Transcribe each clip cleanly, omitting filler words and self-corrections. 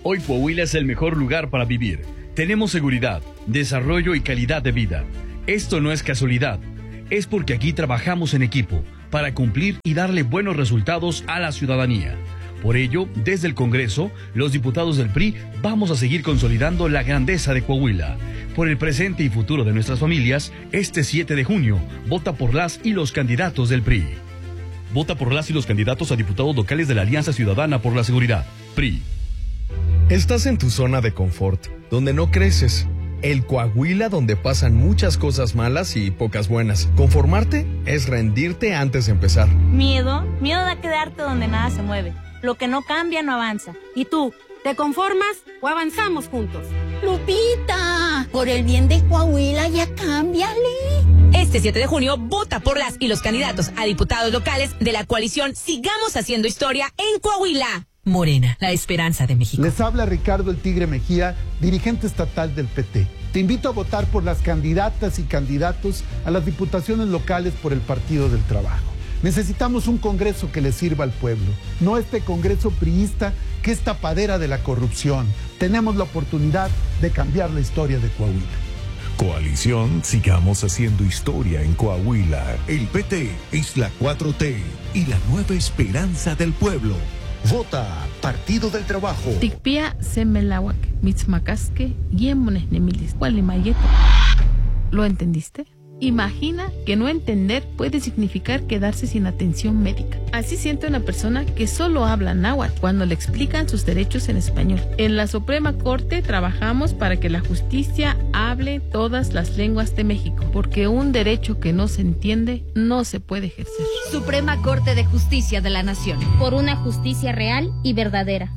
Hoy Coahuila es el mejor lugar para vivir. Tenemos seguridad, desarrollo y calidad de vida. Esto no es casualidad. Es porque aquí trabajamos en equipo para cumplir y darle buenos resultados a la ciudadanía. Por ello, desde el Congreso, los diputados del PRI vamos a seguir consolidando la grandeza de Coahuila. Por el presente y futuro de nuestras familias, este 7 de junio, vota por las y los candidatos del PRI. Vota por las y los candidatos a diputados locales de la Alianza Ciudadana por la Seguridad, PRI. Estás en tu zona de confort, donde no creces. El Coahuila donde pasan muchas cosas malas y pocas buenas. Conformarte es rendirte antes de empezar. Miedo da quedarte donde nada se mueve. Lo que no cambia no avanza. ¿Y tú? ¿Te conformas o avanzamos juntos? Lupita, por el bien de Coahuila ya cámbiale. Este 7 de junio, vota por las y los candidatos a diputados locales de la coalición Sigamos Haciendo Historia en Coahuila. Morena, la esperanza de México. Les habla Ricardo El Tigre Mejía, dirigente estatal del PT. Te invito a votar por las candidatas y candidatos a las diputaciones locales por el Partido del Trabajo. Necesitamos un Congreso que le sirva al pueblo, no este Congreso priista que es tapadera de la corrupción. Tenemos la oportunidad de cambiar la historia de Coahuila. Coalición Sigamos Haciendo Historia en Coahuila. El PT es la 4T y la nueva esperanza del pueblo. Vota Partido del Trabajo. Tikpia semelawak, mitzmacasque, yemones nemilis, gualimayeto. ¿Lo entendiste? Imagina que no entender puede significar quedarse sin atención médica. Así siente una persona que solo habla náhuatl cuando le explican sus derechos en español. En la Suprema Corte trabajamos para que la justicia hable todas las lenguas de México, porque un derecho que no se entiende no se puede ejercer. Suprema Corte de Justicia de la Nación. Por una justicia real y verdadera.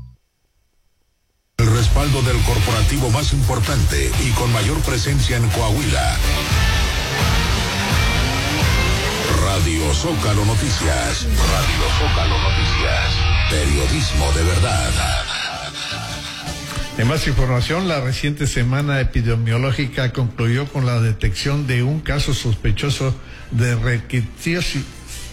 El respaldo del corporativo más importante y con mayor presencia en Coahuila. Radio Zócalo Noticias. Radio Zócalo Noticias. Periodismo de verdad. En más información, la reciente semana epidemiológica concluyó con la detección de un caso sospechoso de riquetiosis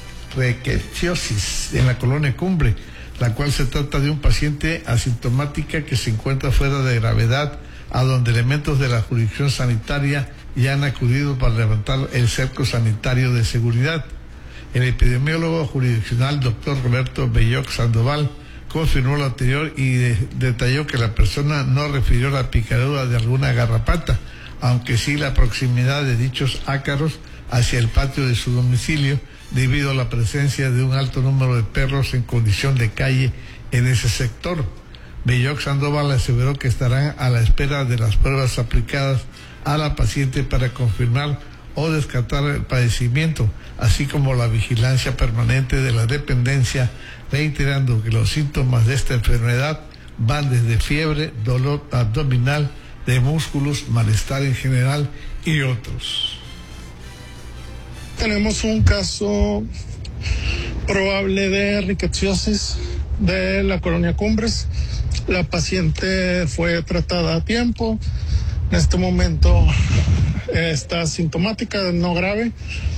en la colonia Cumbre, la cual se trata de un paciente asintomática que se encuentra fuera de gravedad, a donde elementos de la jurisdicción sanitaria ya han acudido para levantar el cerco sanitario de seguridad. El epidemiólogo jurisdiccional doctor Roberto Belloc Sandoval confirmó lo anterior y detalló que la persona no refirió la picadura de alguna garrapata, aunque sí la proximidad de dichos ácaros hacia el patio de su domicilio debido a la presencia de un alto número de perros en condición de calle en ese sector. Belloc Sandoval aseveró que estarán a la espera de las pruebas aplicadas a la paciente para confirmar o descartar el padecimiento, así como la vigilancia permanente de la dependencia, reiterando que los síntomas de esta enfermedad van desde fiebre, dolor abdominal, de músculos, malestar en general y otros. Tenemos un caso probable de riquetiosis de la colonia Cumbres. La paciente fue tratada a tiempo. En este momento está asintomática, no grave.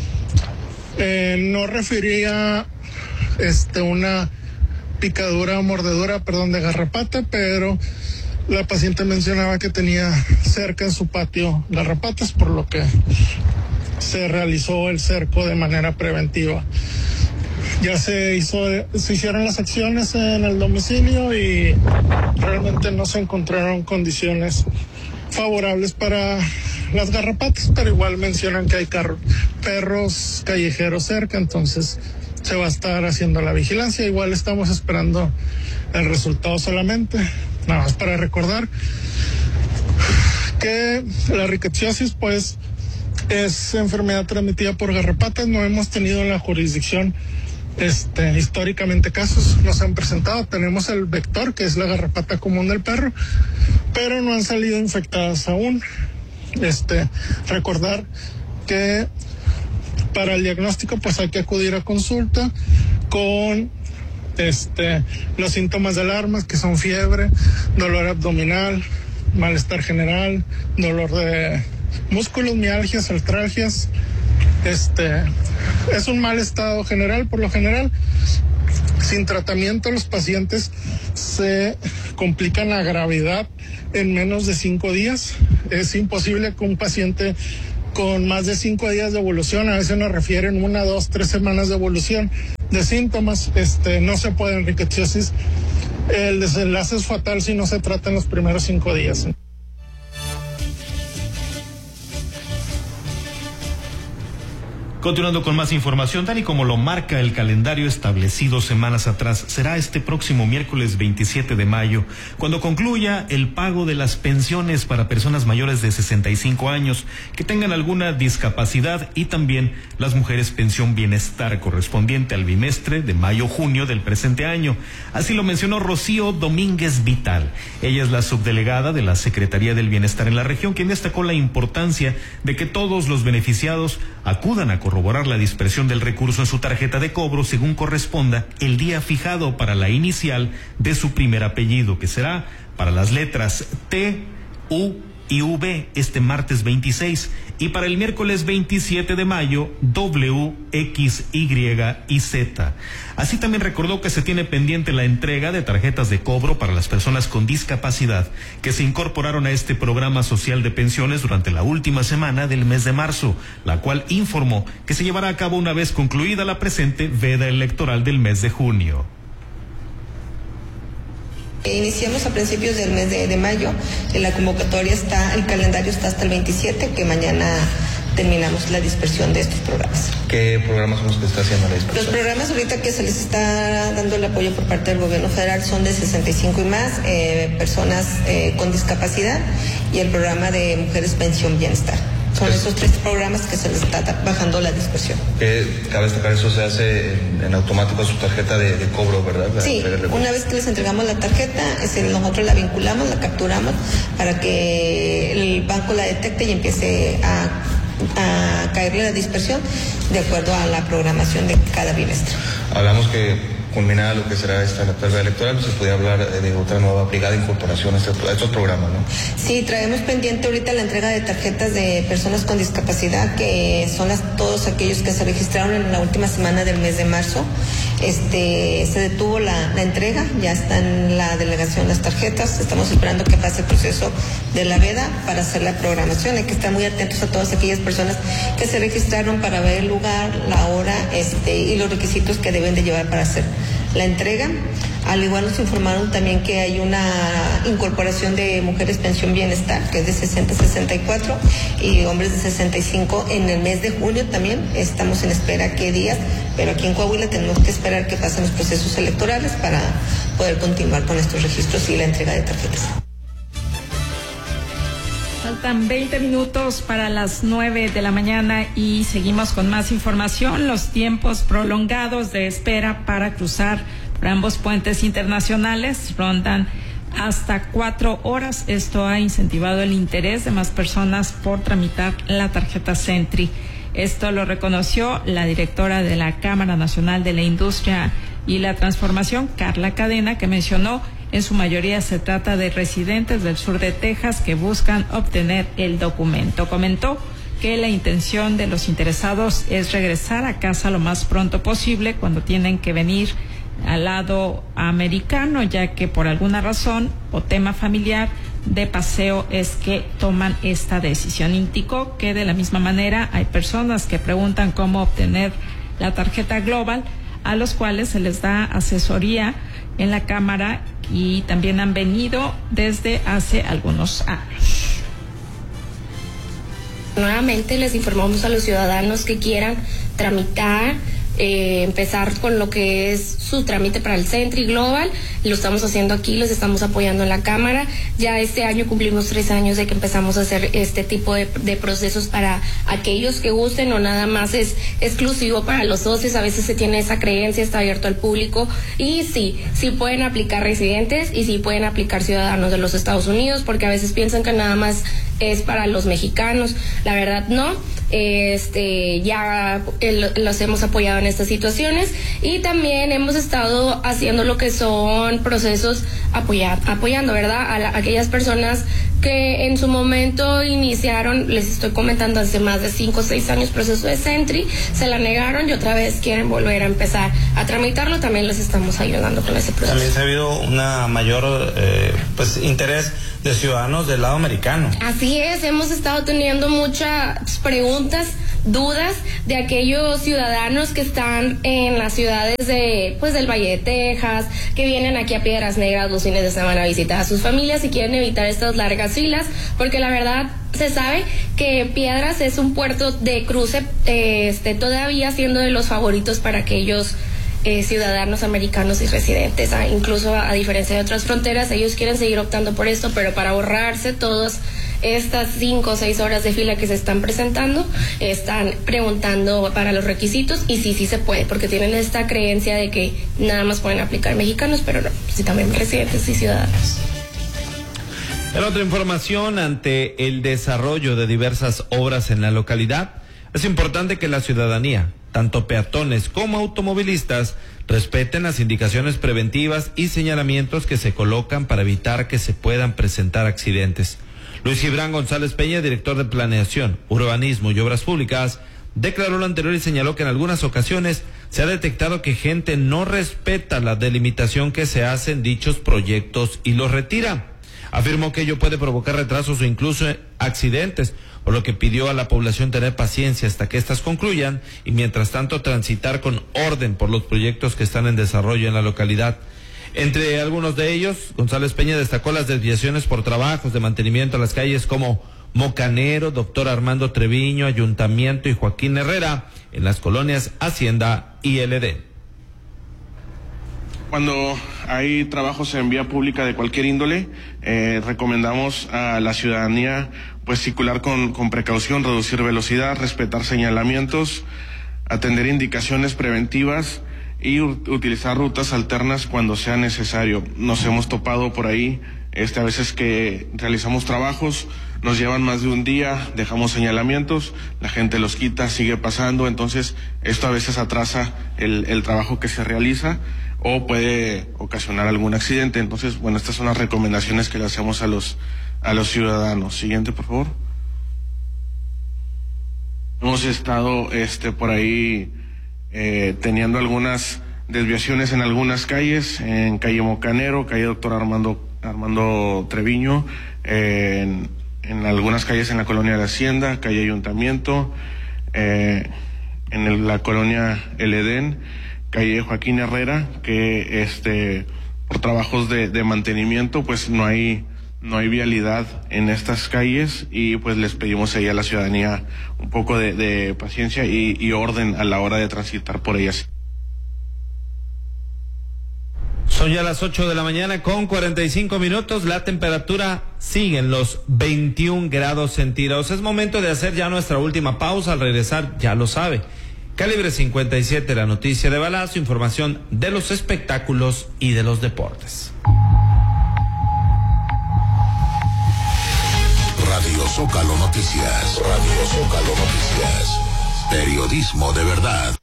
No refería una picadura o mordedura, de garrapata, pero la paciente mencionaba que tenía cerca en su patio garrapatas, por lo que se realizó el cerco de manera preventiva. Ya se hicieron las acciones en el domicilio y realmente no se encontraron condiciones favorables para las garrapatas, pero igual mencionan que hay perros callejeros cerca, entonces se va a estar haciendo la vigilancia. Igual estamos esperando el resultado solamente, nada más para recordar que la riquetiosis pues es enfermedad transmitida por garrapatas. No hemos tenido en la jurisdicción históricamente casos, nos han presentado, tenemos el vector que es la garrapata común del perro, pero no han salido infectadas aún. Recordar que para el diagnóstico pues hay que acudir a consulta con los síntomas de alarma, que son fiebre, dolor abdominal, malestar general, dolor de músculos, mialgias, artralgias. Es un mal estado general, por lo general. Sin tratamiento, los pacientes se complican a gravedad en menos de 5 días. Es imposible que un paciente con más de 5 días de evolución, a veces nos refieren 1, 2, 3 semanas de evolución de síntomas, no se puede en rickettsiosis. El desenlace es fatal si no se trata en los primeros 5 días. Continuando con más información, tal y como lo marca el calendario establecido semanas atrás, será este próximo miércoles 27 de mayo, cuando concluya el pago de las pensiones para personas mayores de 65 años que tengan alguna discapacidad y también las mujeres pensión bienestar correspondiente al bimestre de mayo-junio del presente año. Así lo mencionó Rocío Domínguez Vital. Ella es la subdelegada de la Secretaría del Bienestar en la región, quien destacó la importancia de que todos los beneficiados acudan a corroborar la dispersión del recurso en su tarjeta de cobro según corresponda el día fijado para la inicial de su primer apellido, que será para las letras T, U y V este martes 26 y para el miércoles 27 de mayo W, X, Y y Z. Así también recordó que se tiene pendiente la entrega de tarjetas de cobro para las personas con discapacidad que se incorporaron a este programa social de pensiones durante la última semana del mes de marzo, la cual informó que se llevará a cabo una vez concluida la presente veda electoral del mes de junio. Iniciamos a principios del mes de mayo, la convocatoria está, el calendario está hasta el 27, que mañana terminamos la dispersión de estos programas. ¿Qué programas son los que está haciendo la dispersión? Los programas ahorita que se les está dando el apoyo por parte del gobierno federal son de 65 y más, personas con discapacidad y el programa de mujeres pensión bienestar. Son esos 3 programas que se les está bajando la dispersión. Cabe destacar, eso se hace en automático a su tarjeta de cobro, ¿verdad? Sí, una vez que les entregamos la tarjeta, nosotros la vinculamos, la capturamos para que el banco la detecte y empiece a caerle la dispersión de acuerdo a la programación de cada bimestre. Hablamos que culminada lo que será esta veda electoral, se podría hablar de otra nueva brigada de incorporación a estos programas, ¿no? Sí, traemos pendiente ahorita la entrega de tarjetas de personas con discapacidad, que son todos aquellos que se registraron en la última semana del mes de marzo. Se detuvo la entrega, ya está en la delegación las tarjetas, estamos esperando que pase el proceso de la veda para hacer la programación. Hay que estar muy atentos a todas aquellas personas que se registraron para ver el lugar, la hora y los requisitos que deben de llevar para hacer la entrega. Al igual nos informaron también que hay una incorporación de mujeres pensión bienestar, que es de 60 a 64, y hombres de 65 en el mes de junio también. Estamos en espera qué días, pero aquí en Coahuila tenemos que esperar que pasen los procesos electorales para poder continuar con estos registros y la entrega de tarjetas. Faltan 20 minutos para las 9 de la mañana y seguimos con más información. Los tiempos prolongados de espera para cruzar por ambos puentes internacionales rondan hasta 4 horas. Esto ha incentivado el interés de más personas por tramitar la tarjeta Sentry. Esto lo reconoció la directora de la Cámara Nacional de la Industria y la Transformación, Carla Cadena, que mencionó en su mayoría se trata de residentes del sur de Texas que buscan obtener el documento. Comentó que la intención de los interesados es regresar a casa lo más pronto posible cuando tienen que venir al lado americano, ya que por alguna razón o tema familiar de paseo es que toman esta decisión. Indicó que de la misma manera hay personas que preguntan cómo obtener la tarjeta Global, a los cuales se les da asesoría en la Cámara y también han venido desde hace algunos años. Nuevamente les informamos a los ciudadanos que quieran tramitar, empezar con lo que es su trámite para el Sentry Global. Lo estamos haciendo aquí, los estamos apoyando en la Cámara. Ya este año cumplimos 3 años de que empezamos a hacer este tipo de procesos para aquellos que gusten, no nada más es exclusivo para los socios. A veces se tiene esa creencia, está abierto al público y sí pueden aplicar residentes y sí pueden aplicar ciudadanos de los Estados Unidos, porque a veces piensan que nada más es para los mexicanos. La verdad no, ya los hemos apoyado en estas situaciones, y también hemos estado haciendo lo que son procesos apoyando, ¿verdad? A aquellas personas que en su momento iniciaron, les estoy comentando, hace más de 5 o 6 años proceso de Sentry, se la negaron y otra vez quieren volver a empezar a tramitarlo, también les estamos ayudando con ese proceso. También se ha habido una mayor interés de ciudadanos del lado americano. Así es, hemos estado teniendo muchas preguntas, dudas de aquellos ciudadanos que están en las ciudades del Valle de Texas, que vienen aquí a Piedras Negras los fines de semana a visitar a sus familias y quieren evitar estas largas filas, porque la verdad se sabe que Piedras es un puerto de cruce, todavía siendo de los favoritos para aquellos ciudadanos americanos y residentes, incluso a diferencia de otras fronteras. Ellos quieren seguir optando por esto, pero para ahorrarse todas estas 5 o 6 horas de fila que se están presentando, están preguntando para los requisitos, y sí se puede, porque tienen esta creencia de que nada más pueden aplicar mexicanos, pero no, sí también residentes y ciudadanos. En otra información, ante el desarrollo de diversas obras en la localidad, es importante que la ciudadanía, tanto peatones como automovilistas, respeten las indicaciones preventivas y señalamientos que se colocan para evitar que se puedan presentar accidentes. Luis Gibran González Peña, director de Planeación, Urbanismo y Obras Públicas, declaró lo anterior y señaló que en algunas ocasiones se ha detectado que gente no respeta la delimitación que se hace en dichos proyectos y los retira. Afirmó que ello puede provocar retrasos o incluso accidentes, por lo que pidió a la población tener paciencia hasta que éstas concluyan y mientras tanto transitar con orden por los proyectos que están en desarrollo en la localidad. Entre algunos de ellos, González Peña destacó las desviaciones por trabajos de mantenimiento a las calles como Mocanero, Doctor Armando Treviño, Ayuntamiento y Joaquín Herrera, en las colonias Hacienda y el Edén. Cuando hay trabajos en vía pública de cualquier índole, recomendamos a la ciudadanía circular con precaución, reducir velocidad, respetar señalamientos, atender indicaciones preventivas y utilizar rutas alternas cuando sea necesario. Nos hemos topado por ahí, a veces que realizamos trabajos, nos llevan más de un día, dejamos señalamientos, la gente los quita, sigue pasando, entonces esto a veces atrasa el trabajo que se realiza o puede ocasionar algún accidente. Entonces, estas son las recomendaciones que le hacemos a los ciudadanos. Siguiente, por favor. Hemos estado por ahí teniendo algunas desviaciones en algunas calles, en calle Mocanero, calle Doctor Armando Treviño, en algunas calles en la colonia de la Hacienda, calle Ayuntamiento, en la colonia El Edén, calle Joaquín Herrera, que por trabajos de mantenimiento no hay vialidad en estas calles y les pedimos ahí a la ciudadanía un poco de paciencia y orden a la hora de transitar por ellas. Son ya las 8 de la mañana con 45 minutos, la temperatura sigue en los 21 grados centígrados. Es momento de hacer ya nuestra última pausa. Al regresar, ya lo sabe, Calibre 57, la noticia de balazo, información de los espectáculos y de los deportes. Radio Zócalo Noticias. Radio Zócalo Noticias. Periodismo de verdad.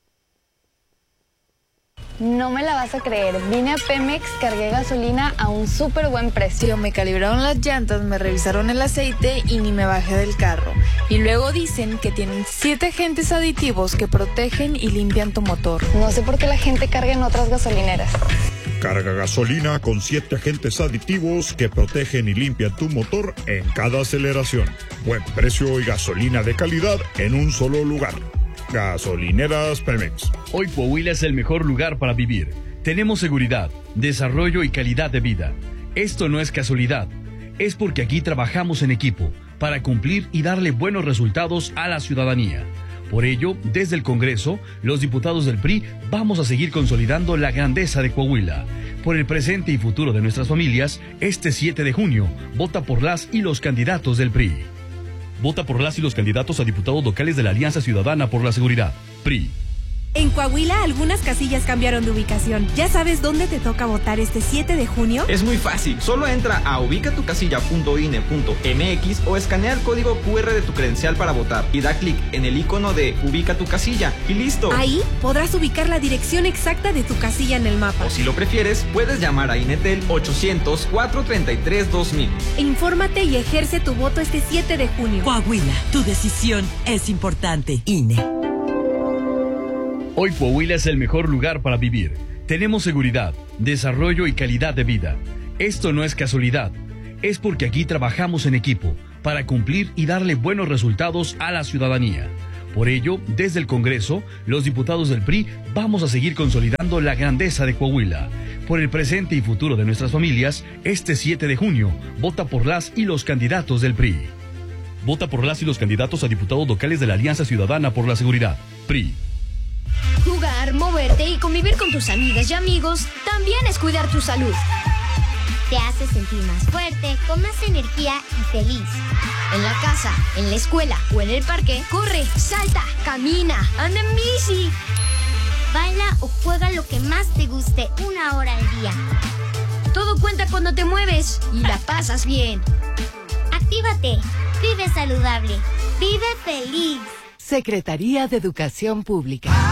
No me la vas a creer, vine a Pemex, cargué gasolina a un súper buen precio. Me calibraron las llantas, me revisaron el aceite y ni me bajé del carro. Y luego dicen que tienen 7 agentes aditivos que protegen y limpian tu motor. No sé por qué la gente carga en otras gasolineras. Carga gasolina con 7 agentes aditivos que protegen y limpian tu motor en cada aceleración. Buen precio y gasolina de calidad en un solo lugar. Gasolineras Pemex. Hoy Coahuila es el mejor lugar para vivir. Tenemos seguridad, desarrollo y calidad de vida. Esto no es casualidad, es porque aquí trabajamos en equipo para cumplir y darle buenos resultados a la ciudadanía. Por ello, desde el Congreso, los diputados del PRI vamos a seguir consolidando la grandeza de Coahuila. Por el presente y futuro de nuestras familias, este 7 de junio, vota por las y los candidatos del PRI. Vota por las y los candidatos a diputados locales de la Alianza Ciudadana por la Seguridad, PRI. En Coahuila, algunas casillas cambiaron de ubicación. ¿Ya sabes dónde te toca votar este 7 de junio? Es muy fácil. Solo entra a ubicatucasilla.ine.mx o escanea el código QR de tu credencial para votar y da clic en el icono de Ubica tu casilla y listo. Ahí podrás ubicar la dirección exacta de tu casilla en el mapa. O si lo prefieres, puedes llamar a INETEL 800-433-2000. Infórmate y ejerce tu voto este 7 de junio. Coahuila, tu decisión es importante. INE. Hoy Coahuila es el mejor lugar para vivir. Tenemos seguridad, desarrollo y calidad de vida. Esto no es casualidad, es porque aquí trabajamos en equipo para cumplir y darle buenos resultados a la ciudadanía. Por ello, desde el Congreso, los diputados del PRI vamos a seguir consolidando la grandeza de Coahuila. Por el presente y futuro de nuestras familias, este 7 de junio, vota por las y los candidatos del PRI. Vota por las y los candidatos a diputados locales de la Alianza Ciudadana por la Seguridad, PRI. Jugar, moverte y convivir con tus amigas y amigos también es cuidar tu salud. Te hace sentir más fuerte, con más energía y feliz. En la casa, en la escuela o en el parque, corre, salta, camina, anda en bici. Baila o juega lo que más te guste 1 hora al día. Todo cuenta cuando te mueves y la pasas bien. Actívate, vive saludable, vive feliz. Secretaría de Educación Pública.